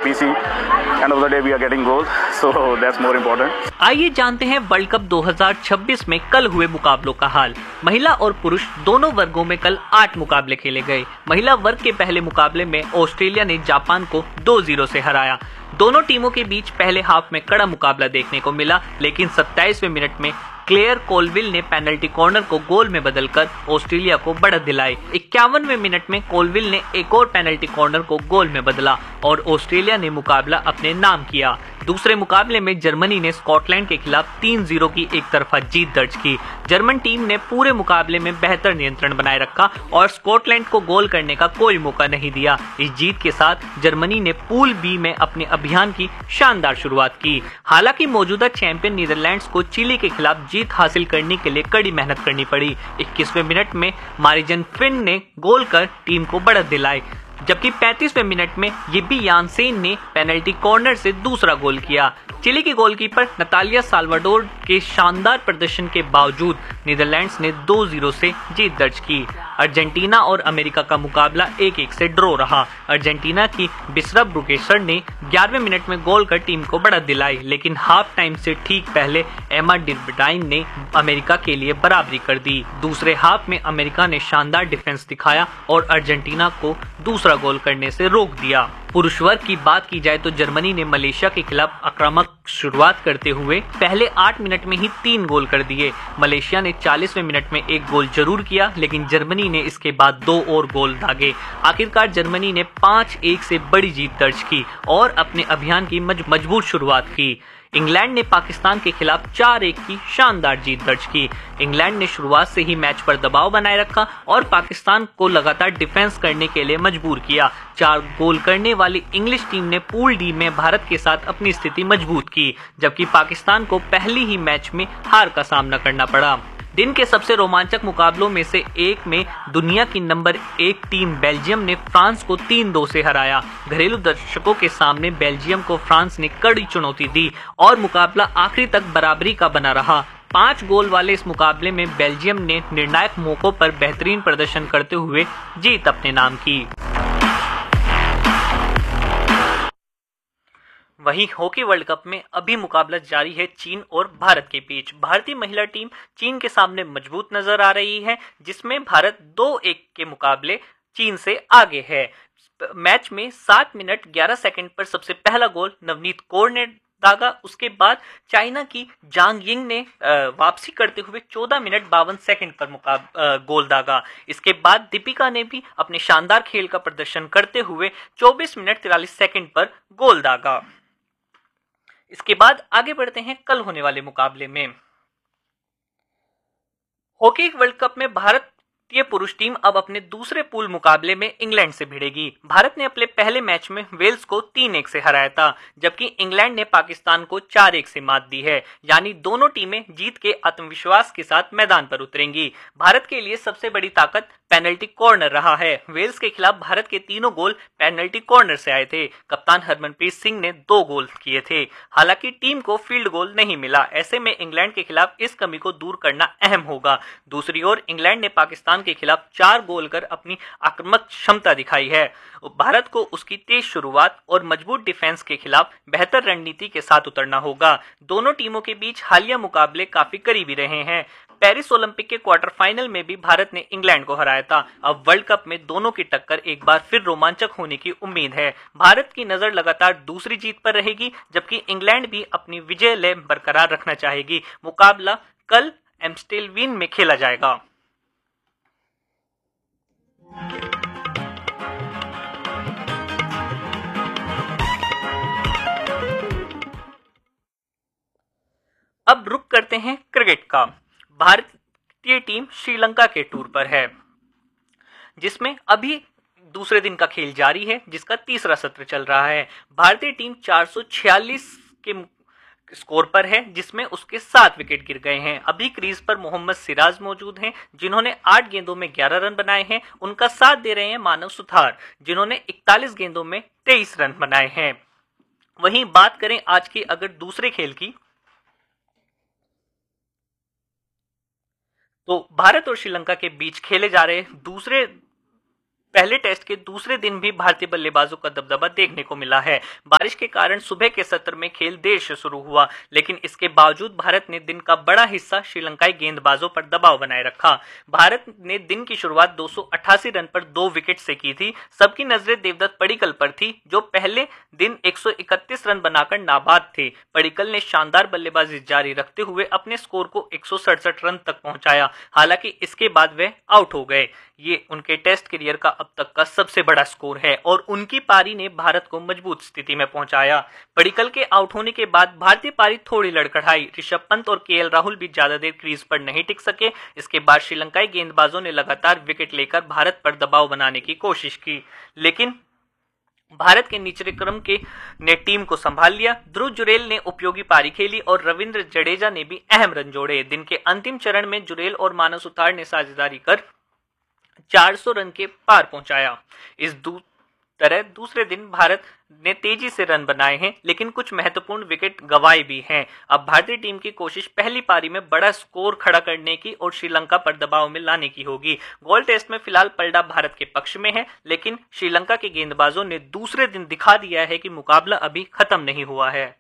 PC. End of the day, we are getting goals, so that's more important. आइए जानते हैं world cup 2026 में कल हुए मुकाबलों का हाल। महिला और पुरुष दोनों वर्गों में कल 8 मुकाबले खेले गए। महिला वर्ग के पहले मुकाबले में ऑस्ट्रेलिया ने जापान को 2-0 से हराया। दोनों टीमों के बीच पहले हाफ में कड़ा मुकाबला देखने को मिला, लेकिन 27वें मिनट में क्लेयर कोलविल ने पेनल्टी कॉर्नर को गोल में बदलकर ऑस्ट्रेलिया को बढ़त दिलाई। 51वें मिनट में कोलविल ने एक और पेनल्टी कॉर्नर को गोल में बदला और ऑस्ट्रेलिया ने मुकाबला अपने नाम किया। दूसरे मुकाबले में जर्मनी ने स्कॉटलैंड के खिलाफ 3-0 की एक तरफा जीत दर्ज की। जर्मन टीम ने पूरे मुकाबले में बेहतर नियंत्रण बनाए रखा और स्कॉटलैंड को गोल करने का कोई मौका नहीं दिया। इस जीत के साथ जर्मनी ने पूल बी में अपने अभियान की शानदार शुरुआत की। हालांकि मौजूदा चैंपियन नीदरलैंड्स को चिली के खिलाफ जीत हासिल करने के लिए कड़ी मेहनत करनी पड़ी। 21वें मिनट में मारिजन फिन ने गोल कर टीम को बढ़त दिलाई, जबकि 35वें मिनट में यिब्बी यानसेन ने पेनल्टी कॉर्नर से दूसरा गोल किया। चिली की गोलकीपर नतालिया साल्वाडोर के शानदार प्रदर्शन के बावजूद नीदरलैंड्स ने 2-0 से जीत दर्ज की। अर्जेंटीना और अमेरिका का मुकाबला 1-1 से ड्रॉ रहा। अर्जेंटीना की बिस्रा ब्रुकेसर ने 11वें मिनट में गोल कर टीम को बढ़त दिलाई, लेकिन हाफ टाइम से ठीक पहले एमा डिब्रडाइन ने अमेरिका के लिए बराबरी कर दी। दूसरे हाफ में अमेरिका ने शानदार डिफेंस दिखाया और अर्जेंटीना को दूसरा गोल करने से रोक दिया। पुरुष वर्ग की बात की जाए तो जर्मनी ने मलेशिया के खिलाफ आक्रामक शुरुआत करते हुए पहले 8 मिनट में ही 3 गोल कर दिए। मलेशिया ने 40वें मिनट में 1 गोल जरूर किया, लेकिन जर्मनी ने इसके बाद 2 और गोल दागे। आखिरकार जर्मनी ने 5-1 से बड़ी जीत दर्ज की और अपने अभियान की मजबूत शुरुआत की। इंग्लैंड ने पाकिस्तान के खिलाफ 4-1 की शानदार जीत दर्ज की। इंग्लैंड ने शुरुआत से ही मैच पर दबाव बनाए रखा और पाकिस्तान को लगातार डिफेंस करने के लिए मजबूर किया। 4 गोल करने वाली इंग्लिश टीम ने पूल डी में भारत के साथ अपनी स्थिति मजबूत की, जबकि पाकिस्तान को पहली ही मैच में हार का सामना करना पड़ा। दिन के सबसे रोमांचक मुकाबलों में से एक में दुनिया की नंबर 1 टीम बेल्जियम ने फ्रांस को 3-2 से हराया। घरेलू दर्शकों के सामने बेल्जियम को फ्रांस ने कड़ी चुनौती दी और मुकाबला आखिरी तक बराबरी का बना रहा। 5 गोल वाले इस मुकाबले में बेल्जियम ने निर्णायक मौकों पर बेहतरीन प्रदर्शन करते हुए जीत अपने नाम की। वहीं हॉकी वर्ल्ड कप में अभी मुकाबला जारी है चीन और भारत के बीच। भारतीय महिला टीम चीन के सामने मजबूत नजर आ रही है, जिसमें भारत 2-1 के मुकाबले चीन से आगे है। मैच में 7 मिनट 11 सेकंड पर सबसे पहला गोल नवनीत कौर ने दागा। उसके बाद चाइना की जांग यिंग ने वापसी करते हुए 14 मिनट 52 सेकंड पर गोल दागा। इसके बाद दीपिका ने भी अपने शानदार खेल का प्रदर्शन करते हुए 24 मिनट 43 सेकंड पर गोल दागा। इसके बाद आगे बढ़ते हैं कल होने वाले मुकाबले में। हॉकी वर्ल्ड कप में भारतीय पुरुष टीम अब अपने दूसरे पूल मुकाबले में इंग्लैंड से भिड़ेगी। भारत ने अपने पहले मैच में वेल्स को 3-1 से हराया था, जबकि इंग्लैंड ने पाकिस्तान को 4-1 से मात दी है। यानी दोनों टीमें जीत के आत्मविश्वास के साथ मैदान पर उतरेंगी। भारत के लिए सबसे बड़ी ताकत पेनल्टी कॉर्नर रहा है। वेल्स के खिलाफ भारत के तीनों गोल पेनल्टी कॉर्नर से आए थे। कप्तान हरमनप्रीत सिंह ने 2 गोल किए थे। हालांकि टीम को फील्ड गोल नहीं मिला। ऐसे में इंग्लैंड के खिलाफ इस कमी को दूर करना अहम होगा। दूसरी ओर इंग्लैंड ने पाकिस्तान के खिलाफ 4 गोल कर अपनी आक्रामक क्षमता दिखाई है। भारत को उसकी तेज शुरुआत और मजबूत डिफेंस के खिलाफ बेहतर रणनीति के साथ उतरना होगा। दोनों टीमों के बीच हालिया मुकाबले काफी करीबी रहे हैं। पेरिस ओलंपिक के क्वार्टर फाइनल में भी भारत ने इंग्लैंड को हराया था। अब वर्ल्ड कप में दोनों की टक्कर एक बार फिर रोमांचक होने की उम्मीद है। भारत की नजर लगातार दूसरी जीत पर रहेगी, जबकि इंग्लैंड भी अपनी विजय लय बरकरार रखना चाहेगी। मुकाबला कल एम्स्टेलवीन में खेला जाएगा। अब रुक करते हैं क्रिकेट का। भारतीय टीम श्रीलंका के टूर पर है, जिसमें अभी दूसरे दिन का खेल जारी है, जिसका तीसरा सत्र चल रहा है। भारतीय टीम 446 के स्कोर पर है, जिसमें उसके 7 विकेट गिर गए हैं। अभी क्रीज पर मोहम्मद सिराज मौजूद हैं, जिन्होंने 8 गेंदों में 11 रन बनाए हैं। उनका साथ दे रहे हैं मानव सुथार, जिन्होंने 41 गेंदों में 23 रन बनाए हैं। वहीं बात करें आज की अगर दूसरे खेल की, तो भारत और श्रीलंका के बीच खेले जा रहे दूसरे पहले टेस्ट के दूसरे दिन भी भारतीय बल्लेबाजों का दबदबा देखने को मिला है। बारिश के कारण सुबह के सत्र में खेल देर से शुरू हुआ, लेकिन इसके बावजूद भारत ने दिन का बड़ा हिस्सा श्रीलंकाई गेंदबाजों पर दबाव बनाए रखा। भारत ने दिन की शुरुआत 288 रन पर 2 विकेट से की थी। सबकी नजरें देवदत्त पडिक्कल पर थी, जो पहले दिन 131 रन बनाकर नाबाद थे। पडिक्कल ने शानदार बल्लेबाजी जारी रखते हुए अपने स्कोर को 167 रन तक पहुंचाया। हालांकि इसके बाद वे आउट हो गए। ये उनके टेस्ट करियर का अब तक का सबसे बड़ा स्कोर है और उनकी पारी ने भारत को मजबूत स्थिति में पहुंचाया। पडिक्कल के आउट होने के बाद भारतीय पारी थोड़ी लड़खड़ाई। ऋषभ पंत और केएल राहुल भी ज्यादा देर क्रीज पर नहीं टिक सके। इसके बाद श्रीलंकाई गेंदबाजों ने लगातार विकेट लेकर भारत पर दबाव बनाने की कोशिश की, लेकिन भारत के निचले क्रम के ने टीम को संभाल लिया। ध्रुव जुरेल ने उपयोगी पारी खेली और रविंद्र जडेजा ने भी अहम रन जोड़े। दिन के अंतिम चरण में जुरेल और मानस उतार ने साझेदारी कर 400 रन के पार पहुंचाया। इस तरह दूसरे दिन भारत ने तेजी से रन बनाए हैं, लेकिन कुछ महत्वपूर्ण विकेट गंवाए भी हैं। अब भारतीय टीम की कोशिश पहली पारी में बड़ा स्कोर खड़ा करने की और श्रीलंका पर दबाव में लाने की होगी। गोल्ड टेस्ट में फिलहाल पलड़ा भारत के पक्ष में है, लेकिन श्रीलंका के गेंदबाजों ने दूसरे दिन दिखा दिया है कि मुकाबला अभी खत्म नहीं हुआ है।